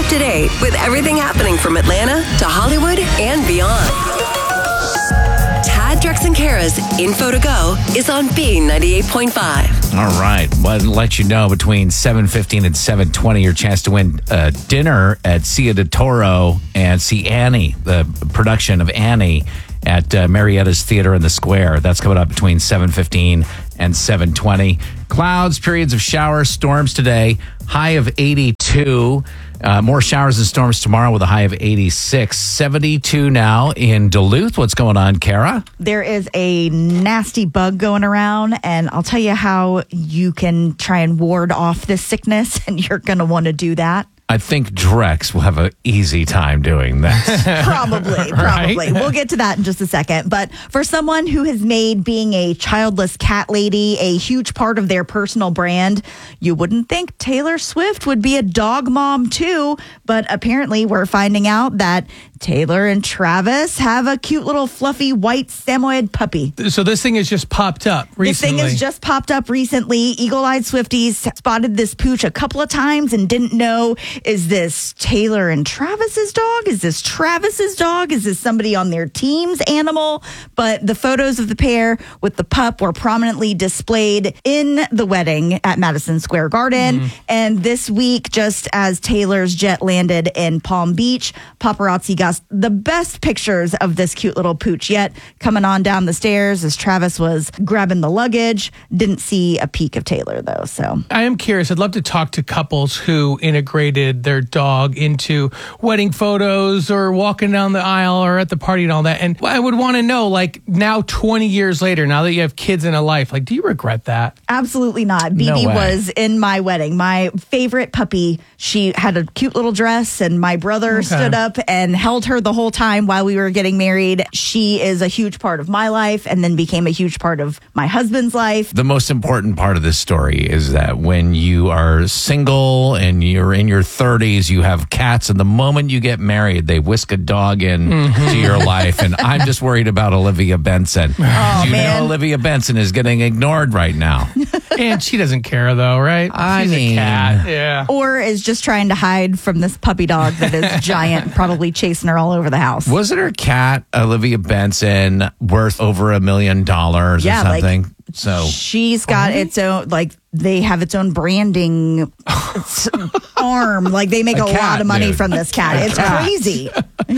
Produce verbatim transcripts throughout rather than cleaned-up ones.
up to date with everything happening from Atlanta to Hollywood and beyond. Tad, Drex, and Kara's Info to Go is on B ninety-eight point five. All right. Well, I'll let you know between seven fifteen and seven twenty your chance to win uh, dinner at Cia de Toro and see Annie, the production of Annie at uh, Marietta's Theater in the Square. That's coming up between seven fifteen and seven twenty. Clouds, periods of showers, storms today, high of eighty-two. Uh, more showers and storms tomorrow with a high of eighty-six. seventy-two now in Duluth. What's going on, Kara? There is a nasty bug going around, and I'll tell you how you can try and ward off this sickness, and you're going to want to do that. I think Drex will have an easy time doing this. Probably, probably. We'll get to that in just a second. But for someone who has made being a childless cat lady a huge part of their personal brand, you wouldn't think Taylor Swift would be a dog mom too. But apparently we're finding out that Taylor and Travis have a cute little fluffy white Samoyed puppy. So this thing has just popped up recently. This thing has just popped up recently. Eagle-eyed Swifties spotted this pooch a couple of times and didn't know, is this Taylor and Travis's dog? Is this Travis's dog? Is this somebody on their team's animal? But the photos of the pair with the pup were prominently displayed in the wedding at Madison Square Garden. Mm. And this week, just as Taylor's jet landed in Palm Beach, paparazzi got the best pictures of this cute little pooch yet, coming on down the stairs as Travis was grabbing the luggage. Didn't see a peek of Taylor, though. So I am curious. I'd love to talk to couples who integrated their dog into wedding photos or walking down the aisle or at the party and all that. And I would want to know, like, now twenty years later, now that you have kids in a life, like, do you regret that? Absolutely not. B B No way. was in my wedding. My favorite puppy. She had a cute little dress, and my brother Okay. stood up and held her the whole time while we were getting married. She is a huge part of my life and then became a huge part of my husband's life. The most important part of this story is that when you are single and you're in your thirties, you have cats, and the moment you get married, they whisk a dog in Mm-hmm. to your life. And I'm just worried about Olivia Benson. Oh, you man. know Olivia Benson is getting ignored right now. And she doesn't care, though, right? I She's mean- a cat. Yeah. Or is just trying to hide from this puppy dog that is giant, probably chasing her all over the house. Wasn't her cat, Olivia Benson, worth over a million dollars or Yeah, like- something? so She's got its own, like, they have its own branding s- arm. Like, they make A a, cat, lot of money dude. from this cat. It's crazy.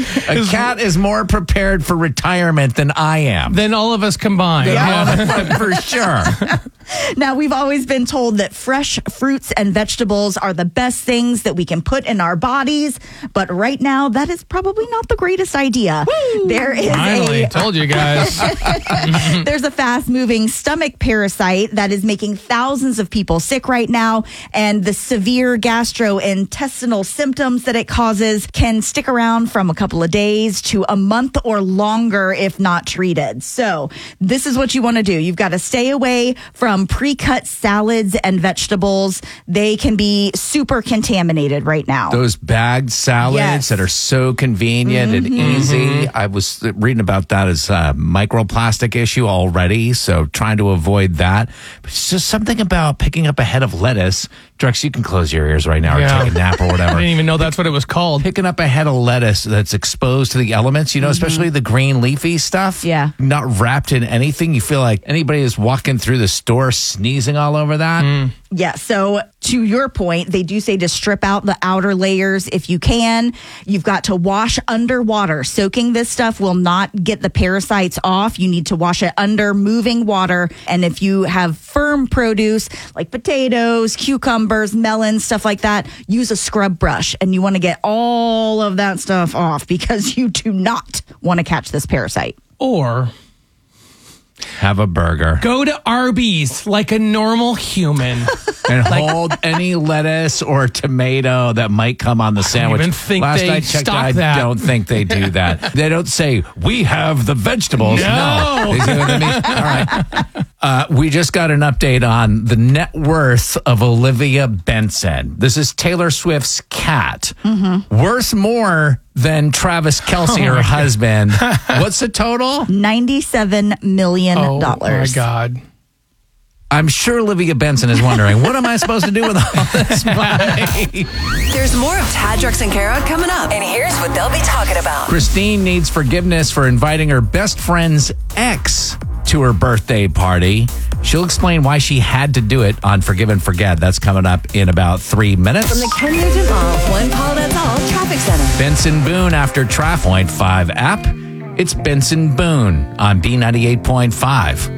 a cat is more prepared for retirement than I am. Then all of us combined. Yeah, for sure. Now, we've always been told that fresh fruits and vegetables are the best things that we can put in our bodies. But right now, that is probably not the greatest idea. There is Finally, a told you guys. There's a fast-moving stomach parasite that is making thousands of people sick right now, and the severe gastrointestinal symptoms that it causes can stick around from a couple of days to a month or longer if not treated. So this is what you want to do. You've got to stay away from pre-cut salads and vegetables. They can be super contaminated right now. Those bagged salads Yes. that are so convenient and easy. I was reading about that as a microplastic issue already, so trying to avoid that. But it's just something about picking up a head of lettuce. Drex, you can close your ears right now or Yeah. take a nap or I whatever. didn't even know that's what it was called. Picking up a head of lettuce that's exposed to the elements, you know, especially the green leafy stuff. Yeah. Not wrapped in anything. You feel like anybody is walking through the store sneezing all over that. Yeah, so to your point, they do say to strip out the outer layers if you can. You've got to wash underwater. Soaking this stuff will not get the parasites off. You need to wash it under moving water. And if you have firm produce like potatoes, cucumbers, melons, stuff like that, use a scrub brush. And you want to get all of that stuff off because you do not want to catch this parasite. Or Have a burger. go to Arby's like a normal human. And hold any lettuce or tomato that might come on the sandwich. even think Last they I checked, stock I that. don't think they do that. They don't say, we have the vegetables. No. They do the meat. All right. Uh, we just got an update on the net worth of Olivia Benson. This is Taylor Swift's cat. Worth more than Travis Kelce, her husband. What's the total? ninety-seven million dollars. Oh, my God. I'm sure Olivia Benson is wondering, what am I supposed to do with all this money? There's more of Tad, Drex, and Kara coming up. And here's what they'll be talking about. Christine needs forgiveness for inviting her best friend's ex to her birthday party. She'll explain why she had to do it on Forgive and Forget. That's coming up in about three minutes. From the Ken Nugent All, One Call That's All Traffic Center. Benson Boone after Trafpoint five app. It's Benson Boone on B ninety-eight point five.